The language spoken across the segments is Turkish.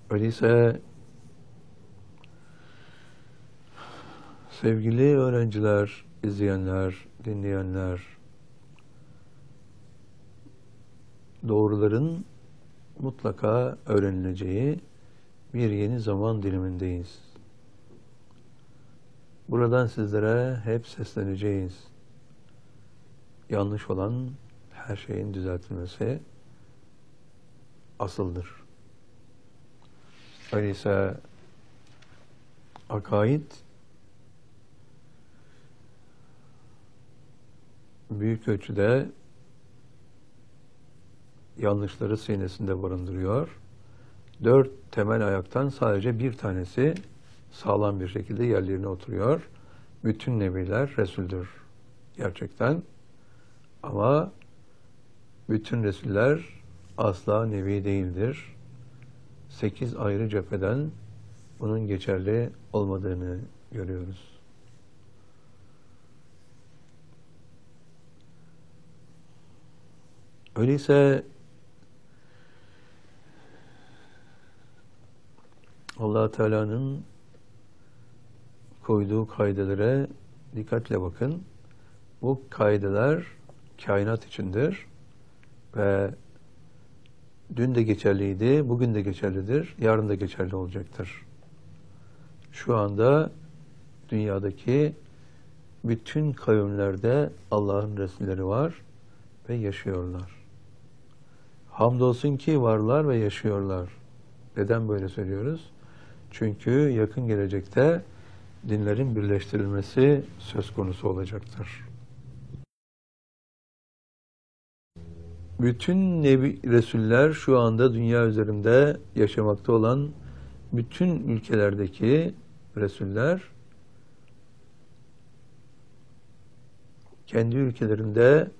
Öyleyse sevgili öğrenciler, izleyenler, dinleyenler, doğruların mutlaka öğrenileceği bir yeni zaman dilimindeyiz. Buradan sizlere hep sesleneceğiz. Yanlış olan her şeyin düzeltilmesi asıldır. Öyleyse akaid büyük ölçüde yanlışları sinesinde barındırıyor. 4 temel ayaktan sadece bir tanesi sağlam bir şekilde yerlerine oturuyor. Bütün nebiler Resul'dür gerçekten. Ama bütün Resuller asla nebi değildir. 8 ayrı cepheden bunun geçerli olmadığını görüyoruz. Öyleyse Allah Teala'nın koyduğu kaidelere dikkatle bakın. Bu kaideler kainat içindir ve dün de geçerliydi, bugün de geçerlidir, yarın da geçerli olacaktır. Şu anda dünyadaki bütün kavimlerde Allah'ın Resulleri var ve yaşıyorlar. Hamdolsun ki varlar ve yaşıyorlar. Neden böyle söylüyoruz? Çünkü yakın gelecekte dinlerin birleştirilmesi söz konusu olacaktır. Bütün Nebi Resuller şu anda dünya üzerinde yaşamakta olan bütün ülkelerdeki Resuller kendi ülkelerinde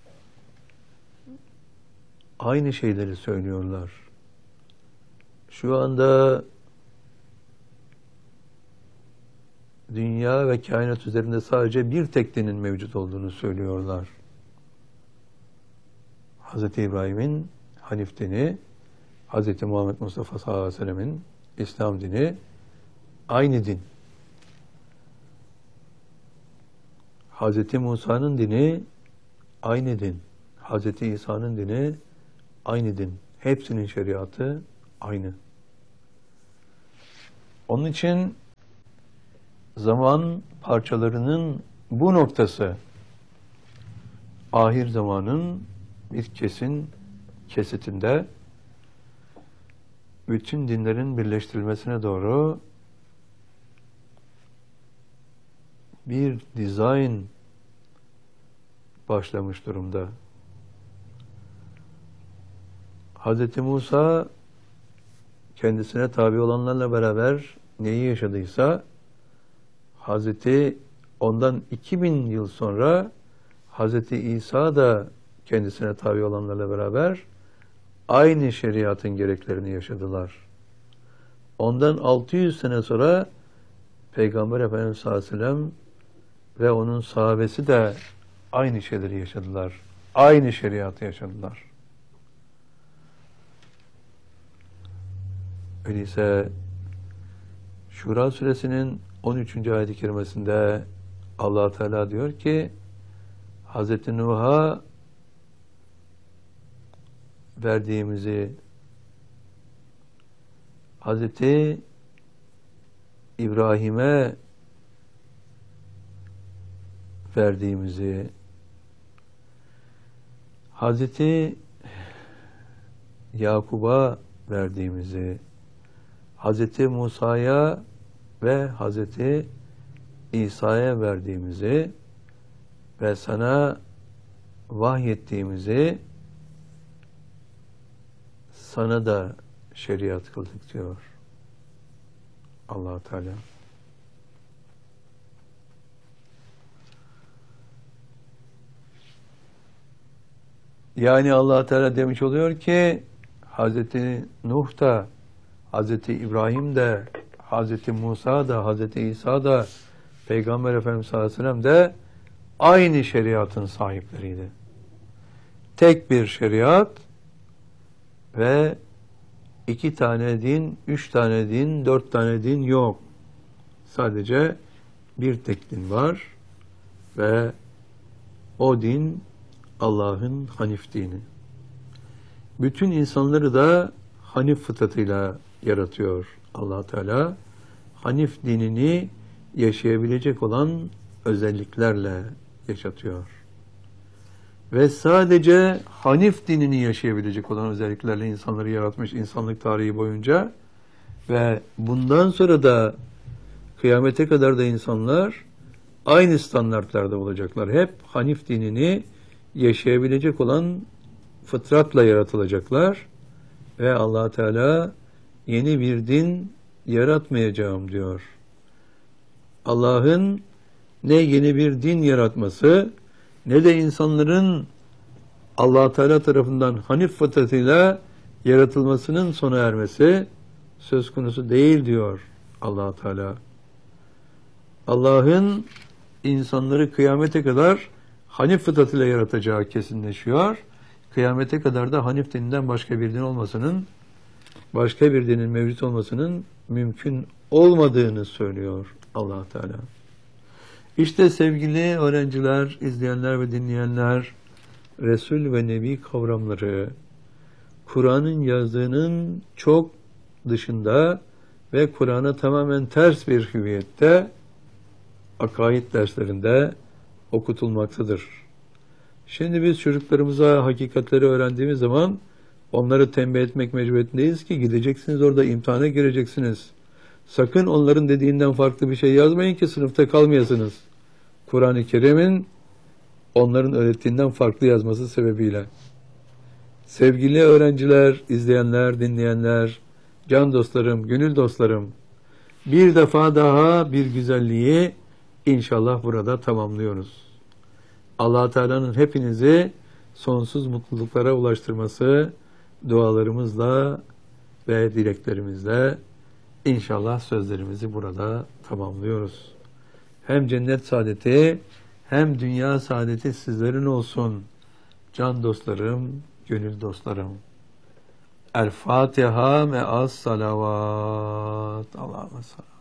aynı şeyleri söylüyorlar. Şu anda dünya ve kainat üzerinde sadece bir tek dinin mevcut olduğunu söylüyorlar. Hz. İbrahim'in Hanif dini, Hz. Muhammed Mustafa sallallahu aleyhi ve sellem'in İslam dini aynı din. Hz. Musa'nın dini aynı din. Hz. İsa'nın dini aynı din. Hepsinin şeriatı aynı. Onun için zaman parçalarının bu noktası ahir zamanın bir kesitinde bütün dinlerin birleştirilmesine doğru bir dizayn başlamış durumda. Hz. Musa kendisine tabi olanlarla beraber neyi yaşadıysa ondan 2000 yıl sonra Hz. İsa da kendisine tabi olanlarla beraber aynı şeriatın gereklerini yaşadılar. Ondan 600 sene sonra Peygamber Efendimiz sallallahu aleyhi ve sellem ve onun sahabesi de aynı şeyleri yaşadılar. Aynı şeriatı yaşadılar. Öyleyse Şura suresinin 13. ayet-i kerimesinde Allah Teala diyor ki Hz. Nuh'a verdiğimizi, Hz. İbrahim'e verdiğimizi, Hz. Yakub'a verdiğimizi, Hz. Musa'ya ve Hz. İsa'ya verdiğimizi ve sana vahyettiğimizi sana da şeriat kıldık diyor Allah Teala. Yani Allah Teala demiş oluyor ki Hz. Nuh da, Hz. İbrahim de, Hz. Musa da, Hz. İsa da, Peygamber Efendimiz sallallahu aleyhi ve sellem de aynı şeriatın sahipleriydi. Tek bir şeriat ve 2 tane din, 3 tane din, 4 tane din yok. Sadece bir tek din var ve o din Allah'ın Hanif dini. Bütün insanları da Hanif fıtratıyla yaratıyor Allah Teala. Hanif dinini yaşayabilecek olan özelliklerle yaşatıyor. Ve sadece Hanif dinini yaşayabilecek olan özelliklerle insanları yaratmış insanlık tarihi boyunca ve bundan sonra da kıyamete kadar da insanlar aynı standartlarda olacaklar. Hep Hanif dinini yaşayabilecek olan fıtratla yaratılacaklar ve Allah Teala yeni bir din yaratmayacağım diyor. Allah'ın ne yeni bir din yaratması ne de insanların Allah Teala tarafından Hanif fıtratıyla yaratılmasının sona ermesi söz konusu değil diyor Allah Teala. Allah'ın insanları kıyamete kadar Hanif fıtratıyla yaratacağı kesinleşiyor. Kıyamete kadar da Hanif dininden başka bir din olmasının, başka bir dinin mevcut olmasının mümkün olmadığını söylüyor Allah Teala. İşte sevgili öğrenciler, izleyenler ve dinleyenler, Resul ve Nebi kavramları Kur'an'ın yazdığının çok dışında ve Kur'an'a tamamen ters bir hüviyette akaid derslerinde okutulmaktadır. Şimdi biz çocuklarımıza hakikatleri öğrendiğimiz zaman onları tembih etmek mecburiyetindeyiz ki gideceksiniz orada imtihana gireceksiniz. Sakın onların dediğinden farklı bir şey yazmayın ki sınıfta kalmayasınız. Kur'an-ı Kerim'in onların öğrettiğinden farklı yazması sebebiyle. Sevgili öğrenciler, izleyenler, dinleyenler, can dostlarım, gönül dostlarım, bir defa daha bir güzelliği İnşallah burada tamamlıyoruz. Allah Teala'nın hepinizi sonsuz mutluluklara ulaştırması dualarımızla ve dileklerimizle inşallah sözlerimizi burada tamamlıyoruz. Hem cennet saadeti hem dünya saadeti sizlerin olsun. Can dostlarım, gönül dostlarım. El Fatiha me'as salavat. Allah'ım sallallahu.